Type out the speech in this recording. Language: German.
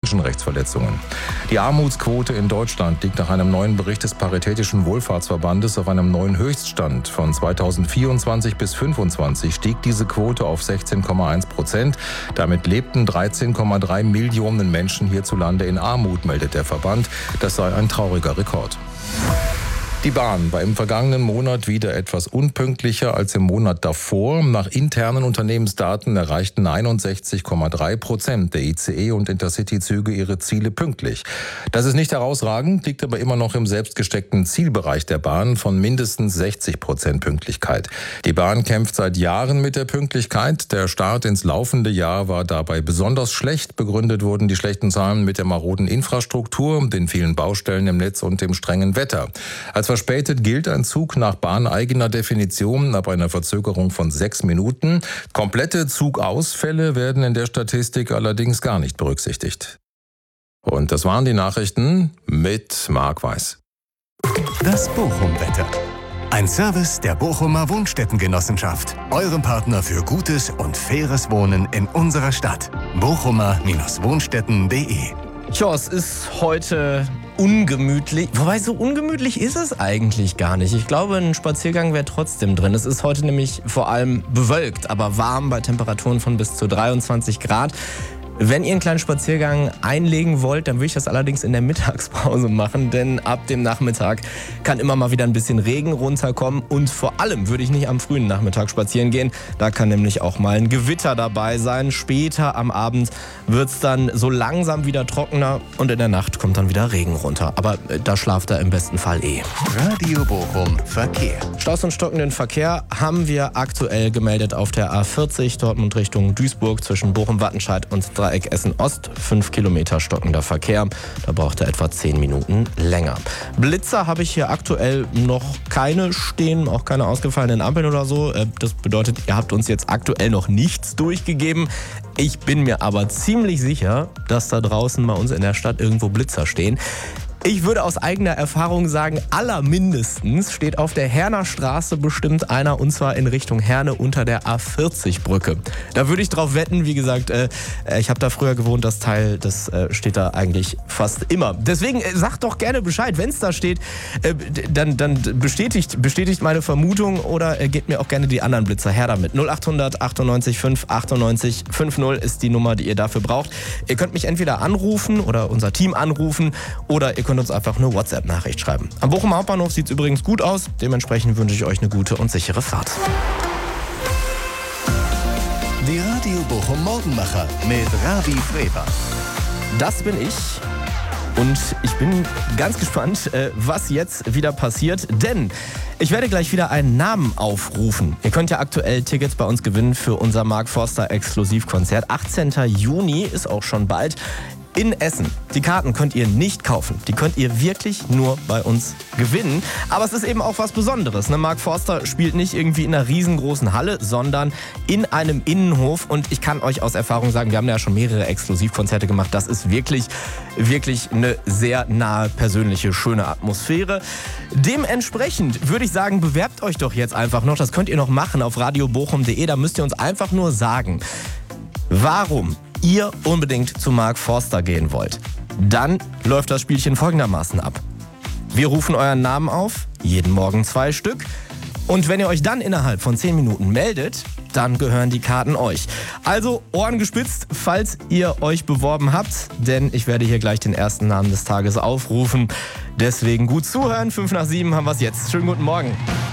Menschenrechtsverletzungen. Die Armutsquote in Deutschland liegt nach einem neuen Bericht des Paritätischen Wohlfahrtsverbandes auf einem neuen Höchststand. Von 2024 bis 2025 stieg diese Quote auf 16,1%. Damit lebten 13,3 Millionen Menschen hierzulande in Armut, meldet der Verband. Das sei ein trauriger Rekord. Die Bahn war im vergangenen Monat wieder etwas unpünktlicher als im Monat davor. Nach internen Unternehmensdaten erreichten 61,3% der ICE- und Intercity-Züge ihre Ziele pünktlich. Das ist nicht herausragend, liegt aber immer noch im selbstgesteckten Zielbereich der Bahn von mindestens 60% Pünktlichkeit. Die Bahn kämpft seit Jahren mit der Pünktlichkeit. Der Start ins laufende Jahr war dabei besonders schlecht. Begründet wurden die schlechten Zahlen mit der maroden Infrastruktur, den vielen Baustellen im Netz und dem strengen Wetter. Als verspätet gilt ein Zug nach bahneigener Definition ab einer Verzögerung von 6 Minuten. Komplette Zugausfälle werden in der Statistik allerdings gar nicht berücksichtigt. Und das waren die Nachrichten mit Marc Weiß. Das Bochum-Wetter. Ein Service der Bochumer Wohnstättengenossenschaft. Eurem Partner für gutes und faires Wohnen in unserer Stadt. bochumer-wohnstätten.de. Tja, es ist heute ungemütlich. Wobei, so ungemütlich ist es eigentlich gar nicht. Ich glaube, ein Spaziergang wäre trotzdem drin. Es ist heute nämlich vor allem bewölkt, aber warm bei Temperaturen von bis zu 23 Grad. Wenn ihr einen kleinen Spaziergang einlegen wollt, dann würde ich das allerdings in der Mittagspause machen, denn ab dem Nachmittag kann immer mal wieder ein bisschen Regen runterkommen und vor allem würde ich nicht am frühen Nachmittag spazieren gehen. Da kann nämlich auch mal ein Gewitter dabei sein. Später am Abend wird es dann so langsam wieder trockener und in der Nacht kommt dann wieder Regen runter. Aber da schlaft er im besten Fall eh. Radio Bochum Verkehr. Staus und stockenden Verkehr haben wir aktuell gemeldet auf der A40 Dortmund Richtung Duisburg zwischen Bochum-Wattenscheid und Dreieck Essen-Ost. 5 Kilometer stockender Verkehr. Da braucht er etwa 10 Minuten länger. Blitzer habe ich hier aktuell noch keine stehen, auch keine ausgefallenen Ampeln oder so. Das bedeutet, ihr habt uns jetzt aktuell noch nichts durchgegeben. Ich bin mir aber ziemlich sicher, dass da draußen bei uns in der Stadt irgendwo Blitzer stehen. Ich würde aus eigener Erfahrung sagen, allermindestens steht auf der Herner Straße bestimmt einer, und zwar in Richtung Herne unter der A40-Brücke. Da würde ich drauf wetten, wie gesagt, ich habe da früher gewohnt, das Teil, das steht da eigentlich fast immer. Deswegen sagt doch gerne Bescheid, wenn es da steht, dann bestätigt meine Vermutung oder gebt mir auch gerne die anderen Blitzer her damit. 0800 98 5 98 50 ist die Nummer, die ihr dafür braucht. Ihr könnt mich entweder anrufen oder unser Team anrufen oder ihr könnt uns einfach eine WhatsApp-Nachricht schreiben. Am Bochum Hauptbahnhof sieht es übrigens gut aus. Dementsprechend wünsche ich euch eine gute und sichere Fahrt. Die Radio Bochum Morgenmacher mit Ravi Freber. Das bin ich. Und ich bin ganz gespannt, was jetzt wieder passiert, denn ich werde gleich wieder einen Namen aufrufen. Ihr könnt ja aktuell Tickets bei uns gewinnen für unser Mark Forster Exklusivkonzert. 18. Juni ist auch schon bald. In Essen. Die Karten könnt ihr nicht kaufen. Die könnt ihr wirklich nur bei uns gewinnen. Aber es ist eben auch was Besonderes. Mark Forster spielt nicht irgendwie in einer riesengroßen Halle, sondern in einem Innenhof. Und ich kann euch aus Erfahrung sagen, wir haben ja schon mehrere Exklusivkonzerte gemacht. Das ist wirklich, wirklich eine sehr nahe, persönliche, schöne Atmosphäre. Dementsprechend würde ich sagen, bewerbt euch doch jetzt einfach noch. Das könnt ihr noch machen auf radiobochum.de. Da müsst ihr uns einfach nur sagen, warum ihr unbedingt zu Mark Forster gehen wollt. Dann läuft das Spielchen folgendermaßen ab. Wir rufen euren Namen auf, jeden Morgen 2 Stück. Und wenn ihr euch dann innerhalb von 10 Minuten meldet, dann gehören die Karten euch. Also Ohren gespitzt, falls ihr euch beworben habt, denn ich werde hier gleich den ersten Namen des Tages aufrufen. Deswegen gut zuhören, 5 nach 7 haben wir es jetzt. Schönen guten Morgen.